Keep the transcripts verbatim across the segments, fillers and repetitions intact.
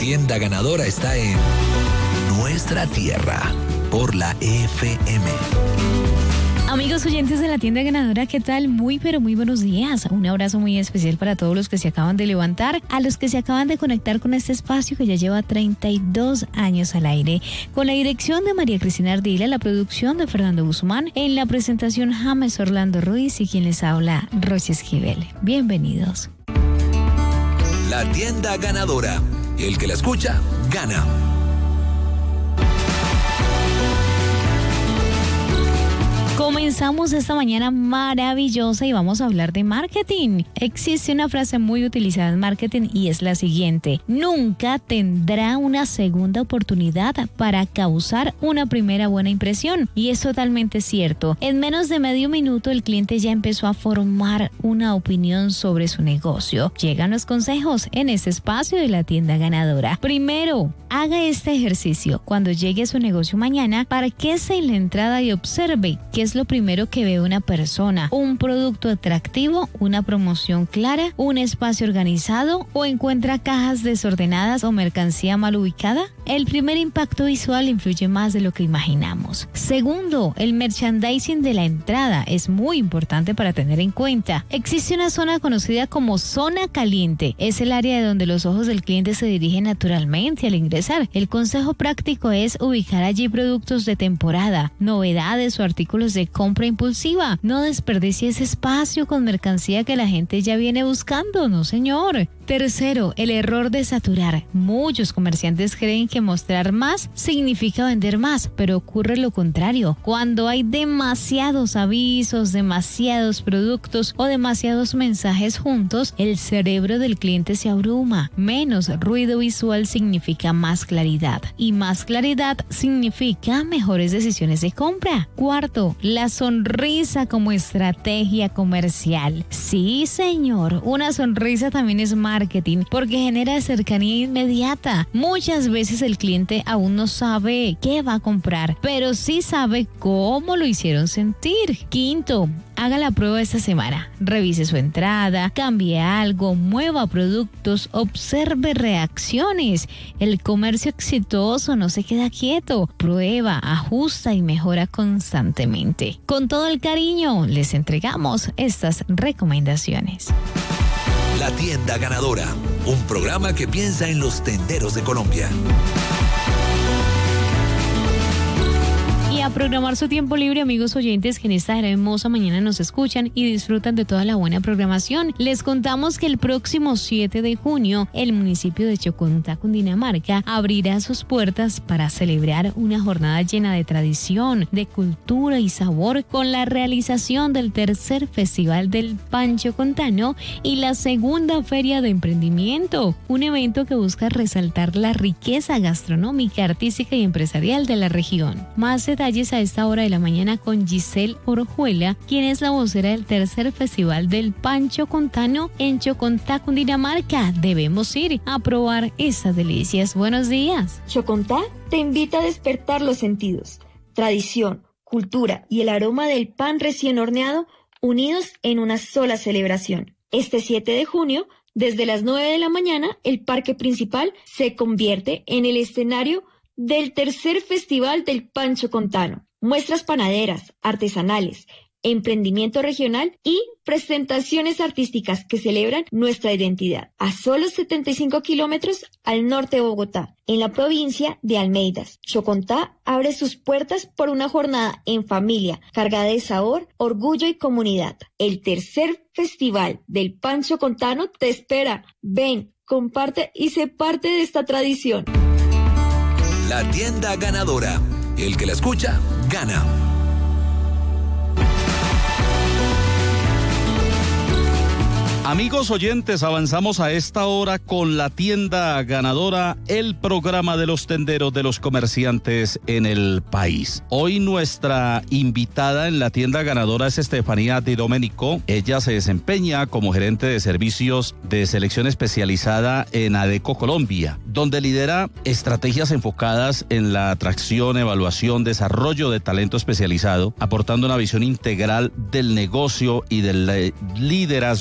Tienda Ganadora está en nuestra tierra por la F M. Amigos oyentes de la Tienda Ganadora, ¿qué tal? Muy pero muy buenos días. Un abrazo muy especial para todos los que se acaban de levantar, a los que se acaban de conectar con este espacio que ya lleva treinta y dos años al aire. Con la dirección de María Cristina Ardila, la producción de Fernando Guzmán, en la presentación James Orlando Ruiz y quien les habla, Roche Esquivel. Bienvenidos. La Tienda Ganadora. El que la escucha, gana. Comenzamos esta mañana maravillosa y vamos a hablar de marketing. Existe una frase muy utilizada en marketing y es la siguiente: nunca tendrá una segunda oportunidad para causar una primera buena impresión. Y es totalmente cierto. En menos de medio minuto el cliente ya empezó a formar una opinión sobre su negocio. Llegan los consejos en este espacio de la Tienda Ganadora. Primero, haga este ejercicio cuando llegue a su negocio mañana. Parquéese en la entrada y observe qué es lo primero que ve una persona: un producto atractivo, una promoción clara, un espacio organizado, o encuentra cajas desordenadas o mercancía mal ubicada. El primer impacto visual influye más de lo que imaginamos. Segundo, el merchandising de la entrada es muy importante para tener en cuenta. Existe una zona conocida como zona caliente. Es el área de donde los ojos del cliente se dirigen naturalmente al ingresar. El consejo práctico es ubicar allí productos de temporada, novedades o artículos de compra impulsiva. No desperdicie ese espacio con mercancía que la gente ya viene buscando, no señor. Tercero, el error de saturar. Muchos comerciantes creen que mostrar más significa vender más, pero ocurre lo contrario. Cuando hay demasiados avisos, demasiados productos o demasiados mensajes juntos, el cerebro del cliente se abruma. Menos ruido visual significa más claridad, y más claridad significa mejores decisiones de compra. Cuarto, la sonrisa como estrategia comercial. Sí, señor, una sonrisa también es marketing porque genera cercanía inmediata. Muchas veces el cliente aún no sabe qué va a comprar, pero sí sabe cómo lo hicieron sentir. Quinto, haga la prueba esta semana. Revise su entrada, cambie algo, mueva productos, observe reacciones. El comercio exitoso no se queda quieto. Prueba, ajusta y mejora constantemente. Con todo el cariño, les entregamos estas recomendaciones. La Tienda Ganadora, un programa que piensa en los tenderos de Colombia. A programar su tiempo libre, amigos oyentes que en esta hermosa mañana nos escuchan y disfrutan de toda la buena programación. Les contamos que el próximo siete de junio el municipio de Chocontá, Cundinamarca, abrirá sus puertas para celebrar una jornada llena de tradición, de cultura y sabor, con la realización del tercer Festival del Pan Chocontano y la segunda Feria de Emprendimiento, un evento que busca resaltar la riqueza gastronómica, artística y empresarial de la región. Más detalles a esta hora de la mañana con Giselle Orjuela, quien es la vocera del tercer Festival del Pan Chocontano en Chocontá, Cundinamarca. Debemos ir a probar estas delicias. Buenos días. Chocontá te invita a despertar los sentidos. Tradición, cultura y el aroma del pan recién horneado unidos en una sola celebración. Este siete de junio, desde las nueve de la mañana, el parque principal se convierte en el escenario del tercer Festival del Pan Chocontano. Muestras panaderas, artesanales, emprendimiento regional y presentaciones artísticas que celebran nuestra identidad. A solo setenta y cinco kilómetros al norte de Bogotá, en la provincia de Almeida, Chocontá abre sus puertas por una jornada en familia, cargada de sabor, orgullo y comunidad. El tercer Festival del Pan Chocontano te espera. Ven, comparte y sé parte de esta tradición. La Tienda Ganadora. El que la escucha, gana. Amigos oyentes, avanzamos a esta hora con la Tienda Ganadora, el programa de los tenderos, de los comerciantes en el país. Hoy nuestra invitada en la Tienda Ganadora es Estefanía Di Domenico. Ella se desempeña como gerente de servicios de selección especializada en Adeco Colombia, donde lidera estrategias enfocadas en la atracción, evaluación, desarrollo de talento especializado, aportando una visión integral del negocio y del liderazgo humano.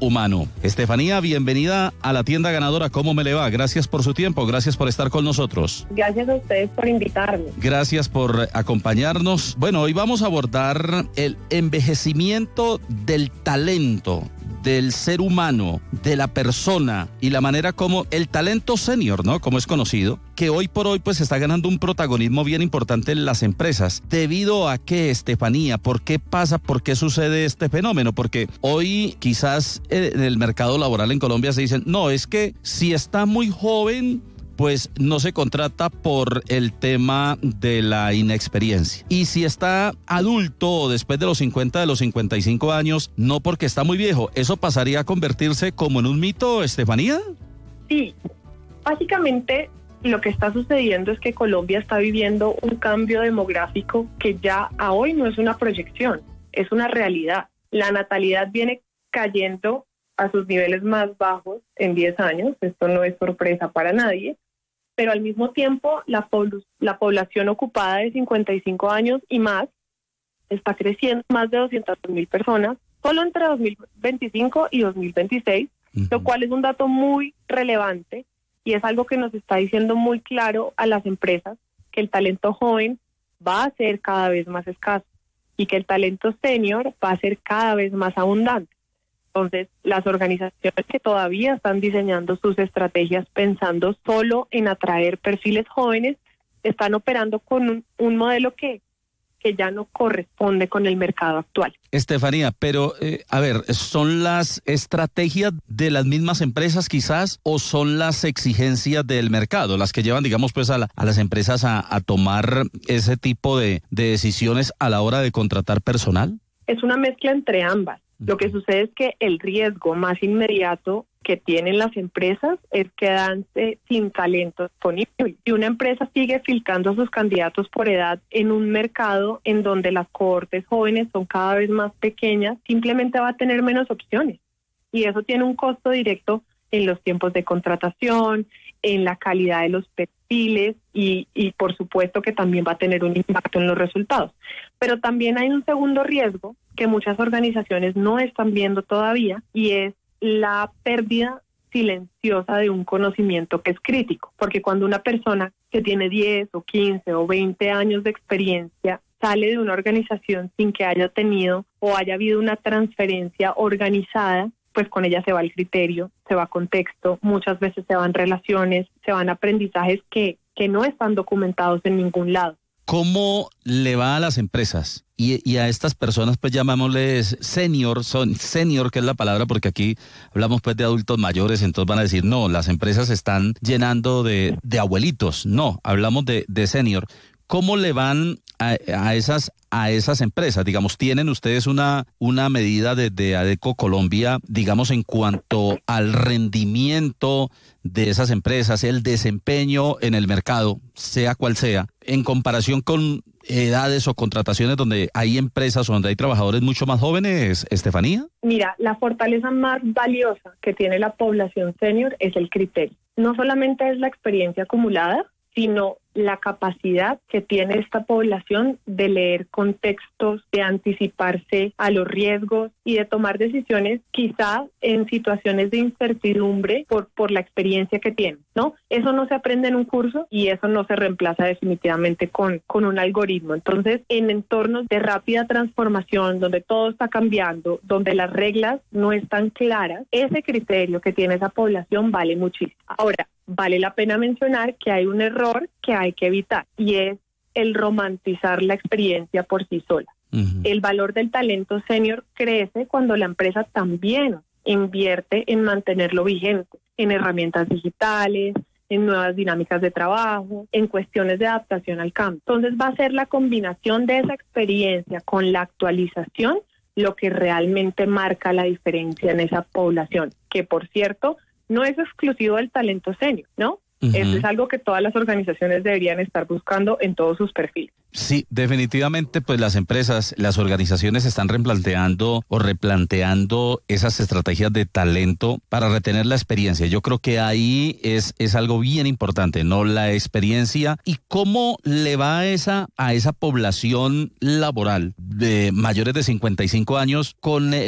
humano. Estefanía, bienvenida a la tienda ganadora. ¿Cómo me le va? Gracias por su tiempo, gracias por estar con nosotros. Gracias a ustedes por invitarme. Gracias por acompañarnos. Bueno, hoy vamos a abordar el envejecimiento del talento, del ser humano, de la persona y la manera como el talento senior, ¿no? Como es conocido, que hoy por hoy pues está ganando un protagonismo bien importante en las empresas. ¿Debido a qué, Estefanía? ¿Por qué pasa? ¿Por qué sucede este fenómeno? Porque hoy quizás en el mercado laboral en Colombia se dicen, no, es que si está muy joven, pues no se contrata por el tema de la inexperiencia. Y si está adulto después de los cincuenta, de los cincuenta y cinco años, no porque está muy viejo. ¿Eso pasaría a convertirse como en un mito, Estefanía? Sí, básicamente lo que está sucediendo es que Colombia está viviendo un cambio demográfico que ya a hoy no es una proyección, es una realidad. La natalidad viene cayendo a sus niveles más bajos en diez años, esto no es sorpresa para nadie. Pero al mismo tiempo la, pobl- la población ocupada de cincuenta y cinco años y más está creciendo más de doscientas mil personas solo entre dos mil veinticinco y dos mil veintiséis, uh-huh. Lo cual es un dato muy relevante y es algo que nos está diciendo muy claro a las empresas que el talento joven va a ser cada vez más escaso y que el talento senior va a ser cada vez más abundante. Entonces, las organizaciones que todavía están diseñando sus estrategias pensando solo en atraer perfiles jóvenes, están operando con un, un modelo que, que ya no corresponde con el mercado actual. Estefanía, pero eh, a ver, ¿son las estrategias de las mismas empresas quizás o son las exigencias del mercado las que llevan, digamos, pues a, la, a las empresas a, a tomar ese tipo de, de decisiones a la hora de contratar personal? Es una mezcla entre ambas. Lo que sucede es que el riesgo más inmediato que tienen las empresas es quedarse sin talento disponible. Si una empresa sigue filtrando a sus candidatos por edad en un mercado en donde las cohortes jóvenes son cada vez más pequeñas, simplemente va a tener menos opciones. Y eso tiene un costo directo en los tiempos de contratación, en la calidad de los perfiles y, y por supuesto que también va a tener un impacto en los resultados. Pero también hay un segundo riesgo que muchas organizaciones no están viendo todavía y es la pérdida silenciosa de un conocimiento que es crítico, porque cuando una persona que tiene diez o quince o veinte años de experiencia sale de una organización sin que haya tenido o haya habido una transferencia organizada, pues con ella se va el criterio, se va contexto, muchas veces se van relaciones, se van aprendizajes que, que no están documentados en ningún lado. ¿Cómo le va a las empresas y, y a estas personas, pues llamámosles senior, son senior, que es la palabra, porque aquí hablamos pues de adultos mayores, entonces van a decir, no, las empresas están llenando de, de abuelitos, no, hablamos de, de senior. ¿Cómo le van a, a esas a esas empresas? Digamos, ¿tienen ustedes una, una medida desde ADECO Colombia, digamos, en cuanto al rendimiento de esas empresas, el desempeño en el mercado, sea cual sea, en comparación con edades o contrataciones donde hay empresas o donde hay trabajadores mucho más jóvenes, Estefanía? Mira, la fortaleza más valiosa que tiene la población senior es el criterio. No solamente es la experiencia acumulada, sino la capacidad que tiene esta población de leer contextos, de anticiparse a los riesgos y de tomar decisiones quizá en situaciones de incertidumbre por, por la experiencia que tienen, ¿no? Eso no se aprende en un curso y eso no se reemplaza definitivamente con, con un algoritmo. Entonces, en entornos de rápida transformación, donde todo está cambiando, donde las reglas no están claras, ese criterio que tiene esa población vale muchísimo. Ahora, vale la pena mencionar que hay un error que hay que evitar y es el romantizar la experiencia por sí sola. Uh-huh. El valor del talento senior crece cuando la empresa también invierte en mantenerlo vigente, en herramientas digitales, en nuevas dinámicas de trabajo, en cuestiones de adaptación al cambio. Entonces va a ser la combinación de esa experiencia con la actualización lo que realmente marca la diferencia en esa población, que por cierto, no es exclusivo del talento senior, ¿no? Uh-huh. Eso es algo que todas las organizaciones deberían estar buscando en todos sus perfiles. Sí, definitivamente, pues las empresas, las organizaciones están replanteando o replanteando esas estrategias de talento para retener la experiencia. Yo creo que ahí es, es algo bien importante, ¿no? La experiencia y cómo le va a esa, a esa población laboral de mayores de cincuenta y cinco años con el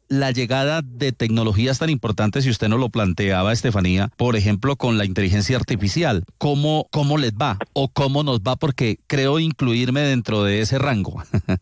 la llegada de tecnologías tan importantes, si usted nos lo planteaba, Estefanía, por ejemplo, con la inteligencia artificial, ¿cómo, cómo les va o cómo nos va? Porque creo incluirme dentro de ese rango.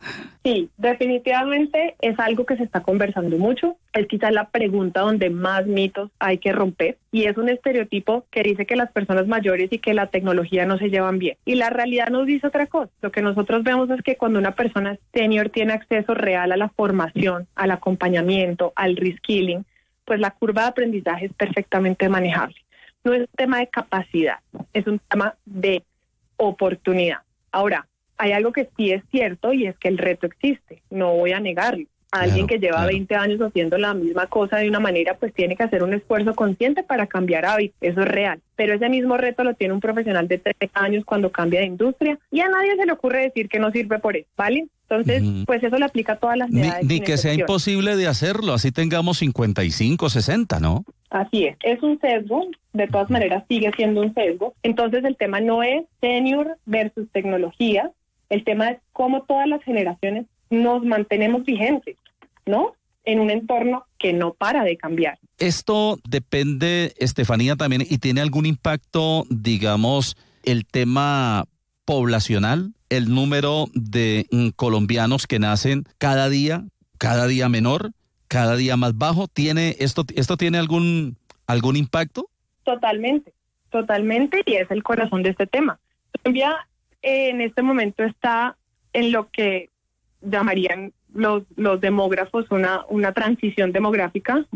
Sí, definitivamente es algo que se está conversando mucho. Es quizás la pregunta donde más mitos hay que romper y es un estereotipo que dice que las personas mayores y que la tecnología no se llevan bien. Y la realidad nos dice otra cosa. Lo que nosotros vemos es que cuando una persona senior tiene acceso real a la formación, al acompañamiento, al reskilling, pues la curva de aprendizaje es perfectamente manejable. No es un tema de capacidad, es un tema de oportunidad. Ahora, hay algo que sí es cierto y es que el reto existe, no voy a negarlo. Alguien Claro, que lleva claro. veinte años haciendo la misma cosa de una manera, pues tiene que hacer un esfuerzo consciente para cambiar hábitos, eso es real. Pero ese mismo reto lo tiene un profesional de treinta años cuando cambia de industria y a nadie se le ocurre decir que no sirve por eso, ¿vale? Entonces, Ujú. pues eso le aplica a todas las Ni, edades. ni sin que sea excepción. imposible de hacerlo, así tengamos cincuenta y cinco, sesenta, ¿no? Así es, es un sesgo, de todas maneras sigue siendo un sesgo. Entonces el tema no es senior versus tecnología, el tema es cómo todas las generaciones nos mantenemos vigentes, ¿no? En un entorno que no para de cambiar. Esto depende, Estefanía, también, y tiene algún impacto, digamos, el tema poblacional, el número de mm, colombianos que nacen cada día, cada día menor, cada día más bajo. ¿Tiene esto, esto tiene algún, algún impacto? Totalmente, totalmente, y es el corazón de este tema. Colombia eh, en este momento está en lo que llamarían los, los demógrafos una, una transición demográfica,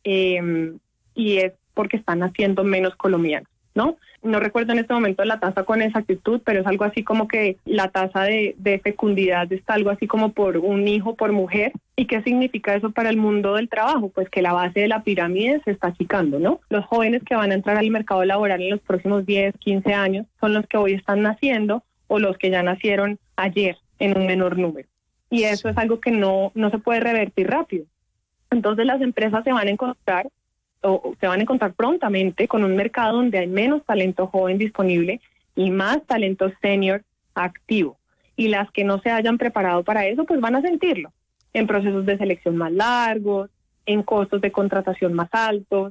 eh, y es porque están naciendo menos colombianos, ¿no? No recuerdo en este momento la tasa con exactitud, pero es algo así como que la tasa de, de fecundidad está algo así como por un hijo por mujer. ¿Y qué significa eso para el mundo del trabajo? Pues que la base de la pirámide se está achicando, ¿no? Los jóvenes que van a entrar al mercado laboral en los próximos diez, quince años son los que hoy están naciendo o los que ya nacieron ayer en un menor número. Y eso es algo que no, no se puede revertir rápido. Entonces las empresas se van a encontrar o se van a encontrar prontamente con un mercado donde hay menos talento joven disponible y más talento senior activo. Y las que no se hayan preparado para eso, pues van a sentirlo en procesos de selección más largos, en costos de contratación más altos,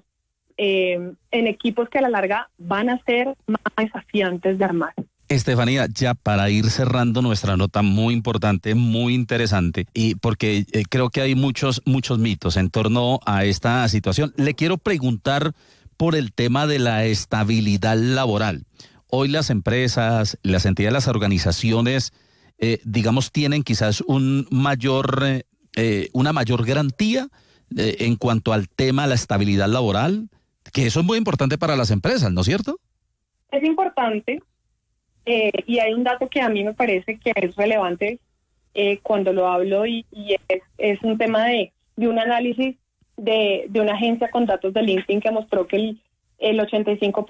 eh, en equipos que a la larga van a ser más desafiantes de armar. Estefanía, ya para ir cerrando nuestra nota muy importante, muy interesante, y porque eh, creo que hay muchos, muchos mitos en torno a esta situación. Le quiero preguntar por el tema de la estabilidad laboral. Hoy las empresas, las entidades, las organizaciones, eh, digamos, tienen quizás un mayor, eh, una mayor garantía eh, en cuanto al tema de la estabilidad laboral, que eso es muy importante para las empresas, ¿no es cierto? Es importante. Eh, y hay un dato que a mí me parece que es relevante eh, cuando lo hablo y, y es, es un tema de, de un análisis de, de una agencia con datos de LinkedIn que mostró que el, el ochenta y cinco por ciento